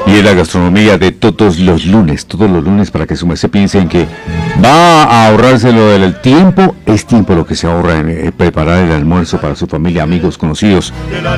Y es la gastronomía de todos los lunes para que su merced piense en que va a ahorrarse lo del tiempo. Es tiempo lo que se ahorra en preparar el almuerzo para su familia, amigos, conocidos,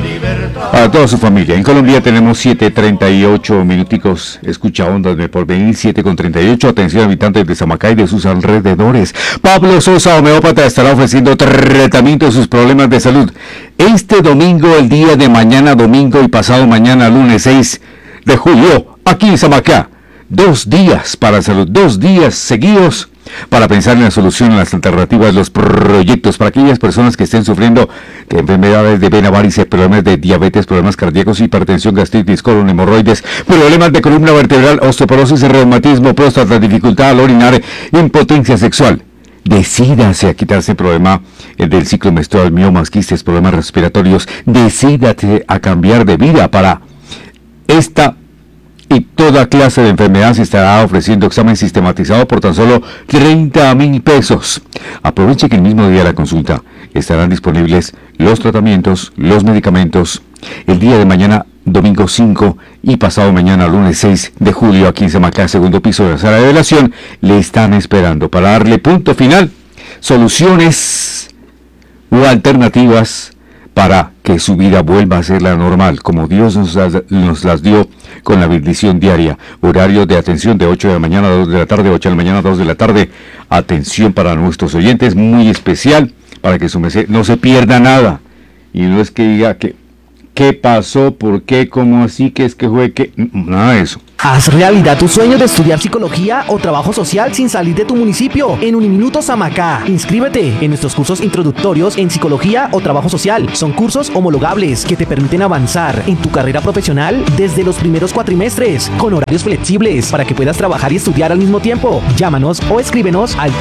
para toda su familia. En Colombia tenemos 7:38 minuticos. Escucha Ondas de Porvenir, 7:38. Atención, habitantes de Samacá y de sus alrededores. Pablo Sosa, homeópata, estará ofreciendo tratamiento de sus problemas de salud este domingo, el día de mañana domingo y pasado mañana lunes 6 de julio, aquí en Samacá. 2 días para salud, 2 días seguidos para pensar en la solución, en las alternativas, los proyectos para aquellas personas que estén sufriendo de enfermedades de vena, varices, problemas de diabetes, problemas cardíacos, hipertensión, gastritis, colon, hemorroides, problemas de columna vertebral, osteoporosis, reumatismo, próstata, dificultad al orinar, impotencia sexual. Decídase a quitarse el problema del ciclo menstrual, miomas, quistes, problemas respiratorios. Decídate a cambiar de vida para esta y toda clase de enfermedades. Se estará ofreciendo examen sistematizado por tan solo 30,000 pesos. Aproveche que el mismo día de la consulta estarán disponibles los tratamientos, los medicamentos. El día de mañana, domingo 5 y pasado mañana, lunes 6 de julio, aquí en Samacá, segundo piso de la sala de velación, le están esperando para darle punto final, soluciones o alternativas para que su vida vuelva a ser la normal, como Dios nos las dio con la bendición diaria. Horario de atención de 8 de la mañana a 2 de la tarde, 8 de la mañana a 2 de la tarde. Atención para nuestros oyentes, muy especial, para que su merced no se pierda nada. Y no es que diga que ¿qué pasó? ¿Por qué? ¿Cómo así? ¿Qué es que fue? ¿Qué? Nada de eso. Haz realidad tu sueño de estudiar psicología o trabajo social sin salir de tu municipio en Uniminuto Samacá. Inscríbete en nuestros cursos introductorios en psicología o trabajo social. Son cursos homologables que te permiten avanzar en tu carrera profesional desde los primeros cuatrimestres, con horarios flexibles para que puedas trabajar y estudiar al mismo tiempo. Llámanos o escríbenos al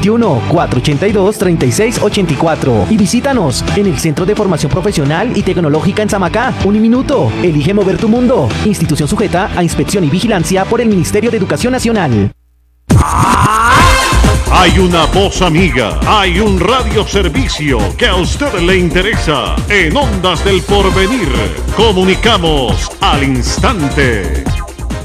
321-482-3684 y visítanos en el Centro de Formación Profesional y Tecnológica en Samacá. Uniminuto, elige mover tu mundo. Institución sujeta a inspección y vigilancia por el Ministerio de Educación Nacional. Hay una voz amiga, hay un radioservicio que a usted le interesa. En Ondas del Porvenir, comunicamos al instante.